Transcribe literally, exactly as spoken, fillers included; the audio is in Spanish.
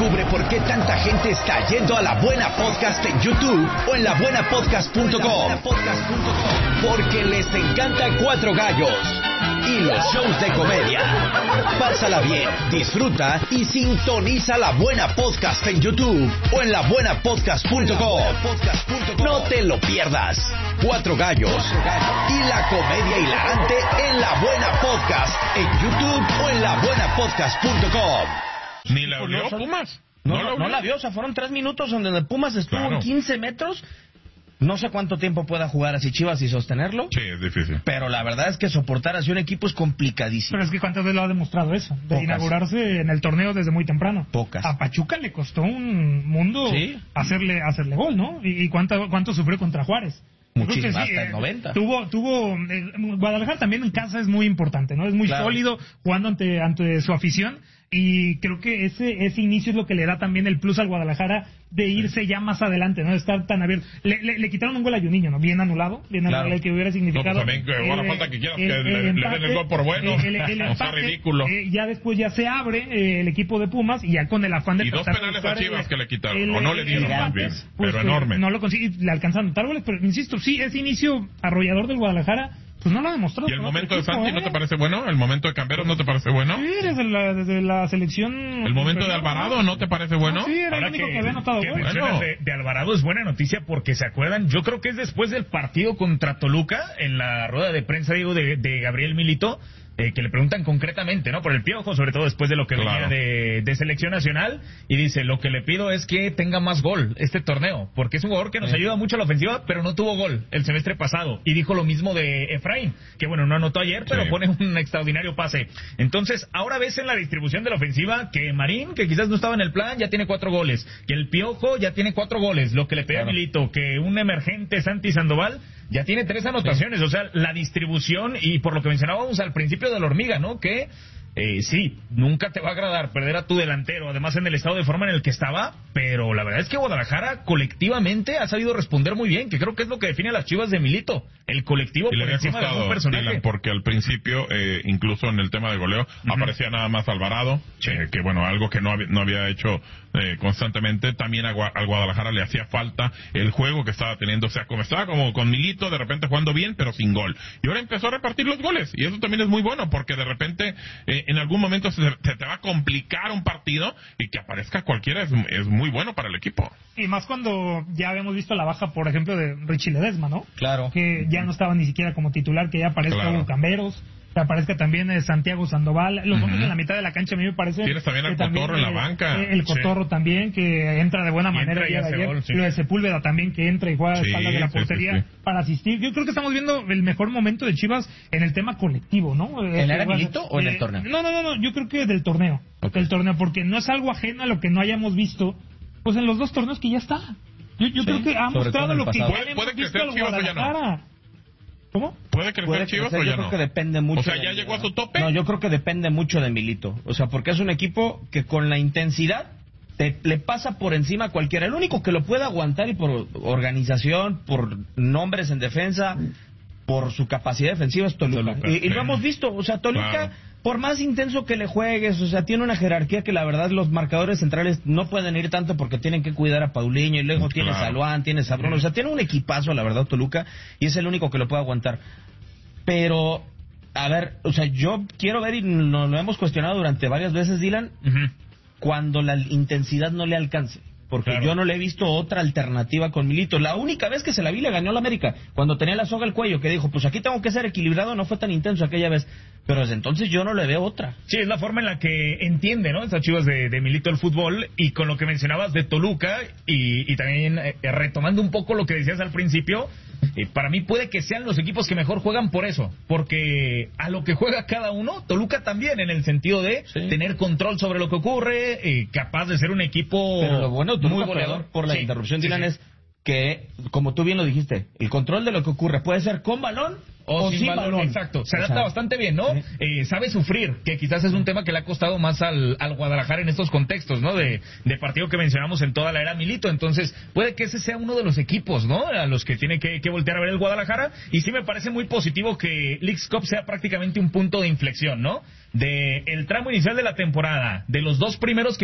Descubre por qué tanta gente está yendo a La Buena Podcast en YouTube o en la buena podcast punto com. Porque les encanta Cuatro Gallos y los shows de comedia. Pásala bien, disfruta y sintoniza La Buena Podcast en YouTube o en la buena podcast punto com. No te lo pierdas. Cuatro Gallos y la comedia hilarante en La Buena Podcast en YouTube o en la buena podcast punto com. Ni la olió Pumas. No, no, la, no la vio, o sea, fueron tres minutos donde el Pumas estuvo claro. en quince metros. No sé cuánto tiempo pueda jugar así Chivas y sostenerlo. Sí, es difícil. Pero la verdad es que soportar así un equipo es complicadísimo. Pero es que ¿cuántas veces lo ha demostrado eso? De Pocas. Inaugurarse en el torneo desde muy temprano. Pocas. A Pachuca le costó un mundo ¿Sí? hacerle hacerle gol, ¿no? ¿Y, y cuánto, cuánto sufrió contra Juárez? Muchísimo, sí, hasta eh, el noventa. Tuvo, tuvo eh, Guadalajara también en casa es muy importante, ¿no? Es muy claro. sólido jugando ante, ante su afición. Y creo que ese ese inicio es lo que le da también el plus al Guadalajara de irse sí. ya más adelante, no de estar tan abierto. Le, le, le quitaron un gol a Juninho, ¿no? Bien anulado, bien claro. anulado, el que hubiera significado. No, pues también, ahora eh, falta que quieras el, que el, le, el empate, le den el gol por bueno. El, el, el o sea, empate, ridículo. Eh, ya después ya se abre eh, el equipo de Pumas y ya con el afán de y dos penales a Chivas el, que le quitaron, el, o no le dieron más bien, pues, pero enorme. No lo consigue, le alcanzaron a anotar goles, pero insisto, sí, ese inicio arrollador del Guadalajara pues no lo ha demostrado. ¿Y el momento de Santi ¿eh? no te parece bueno? ¿El momento de Camberos no te parece bueno? Sí, desde la, desde la selección... ¿El momento de Alvarado no te parece bueno? No, sí, era Ahora el único que, que había notado que bueno. mencionas de, de Alvarado es buena noticia porque se acuerdan, yo creo que es después del partido contra Toluca, en la rueda de prensa, digo, de, de Gabriel Milito, Eh, que le preguntan concretamente, ¿no? Por el Piojo, sobre todo después de lo que claro. venía de, de selección nacional, y dice, lo que le pido es que tenga más gol este torneo, porque es un jugador que nos sí. ayuda mucho a la ofensiva, pero no tuvo gol el semestre pasado, y dijo lo mismo de Efraín, que bueno, no anotó ayer, pero sí. pone un extraordinario pase. Entonces, ahora ves en la distribución de la ofensiva que Marín, que quizás no estaba en el plan, ya tiene cuatro goles, que el Piojo ya tiene cuatro goles, lo que le pide claro. a Milito, que un emergente Santi Sandoval ya tiene tres anotaciones, sí. o sea, la distribución, y por lo que mencionábamos al principio de la hormiga, ¿no? Que eh, sí, nunca te va a agradar perder a tu delantero, además en el estado de forma en el que estaba, pero la verdad es que Guadalajara colectivamente ha sabido responder muy bien, que creo que es lo que define a las Chivas de Milito, el colectivo y por le encima costado, de un personaje. Dylan, porque al principio, eh, incluso en el tema de goleo, uh-huh. aparecía nada más Alvarado, sí. eh, que bueno, algo que no había, no había hecho eh, constantemente. También a, al Guadalajara le hacía falta el juego que estaba teniendo, o sea, como estaba como con Milito, de repente jugando bien, pero sin gol. Y ahora empezó a repartir los goles, y eso también es muy bueno, porque de repente, eh, en algún momento se, se te va a complicar un partido, y que aparezca cualquiera es, es muy bueno para el equipo. Y más cuando ya habíamos visto la baja, por ejemplo, de Richie Ledesma, ¿no? Claro. Que ya no estaba ni siquiera como titular, que ya aparezca claro. Hugo Camberos, que aparezca también eh, Santiago Sandoval. Los uh-huh. hombres en la mitad de la cancha a mí me parece... Tienes también al Cotorro en la banca. Eh, el Cotorro sí. también, que entra de buena y manera el día de ayer. Gol, sí. Lo de Sepúlveda también, que entra y juega a sí, espaldas de la portería sí, sí, sí. para asistir. Yo creo que estamos viendo el mejor momento de Chivas en el tema colectivo, ¿no? ¿En el Milito o en el torneo? No, no, no, no, yo creo que del torneo. Okay. Del torneo, porque no es algo ajeno a lo que no hayamos visto, pues en los dos torneos que ya está. Yo, yo sí, creo que ha mostrado lo que ya ¿Puede, puede crecer Chivas o ya no? ¿Cómo? ¿Puede crecer ¿Puede Chivas crecer? o ya yo no? Creo que depende mucho. O sea, ¿ya de, llegó a su tope? No, yo creo que depende mucho de Milito. O sea, porque es un equipo que con la intensidad te, le pasa por encima a cualquiera. El único que lo puede aguantar, y por organización, por nombres en defensa, por su capacidad defensiva, es Toluca. Toluca. Y, y lo hemos visto. O sea, Toluca... Claro. Por más intenso que le juegues, o sea, tiene una jerarquía que la verdad los marcadores centrales no pueden ir tanto porque tienen que cuidar a Paulinho, y luego claro. tienes a Luan, tienes a Bruno, o sea, tiene un equipazo, la verdad, Toluca, y es el único que lo puede aguantar. Pero, a ver, o sea, yo quiero ver, y nos lo hemos cuestionado durante varias veces, Dylan, uh-huh. cuando la intensidad no le alcance. Porque claro. yo no le he visto otra alternativa con Milito. La única vez que se la vi le ganó a la América, cuando tenía la soga al cuello, que dijo, pues aquí tengo que ser equilibrado, no fue tan intenso aquella vez. Pero desde entonces yo no le veo otra. Sí, es la forma en la que entiende, ¿no? Estas Chivas de, de Milito el fútbol, y con lo que mencionabas de Toluca, y, y también eh, retomando un poco lo que decías al principio, eh, para mí puede que sean los equipos que mejor juegan por eso, porque a lo que juega cada uno, Toluca también, en el sentido de sí. tener control sobre lo que ocurre, eh, capaz de ser un equipo Pero lo bueno, Toluca, muy goleador. Por la sí, interrupción, sí, Dylan, sí. es que, como tú bien lo dijiste, el control de lo que ocurre puede ser con balón o, o sin, sin balón. balón. Exacto, se o adapta sea, bastante bien, ¿no? ¿sí? Eh, sabe sufrir, que quizás es un tema que le ha costado más al, al Guadalajara en estos contextos, ¿no? De, de partido que mencionamos en toda la era Milito. Entonces, puede que ese sea uno de los equipos, ¿no? A los que tiene que, que voltear a ver el Guadalajara. Y sí me parece muy positivo que Leagues Cup sea prácticamente un punto de inflexión, ¿no? De el tramo inicial de la temporada, de los dos primeros que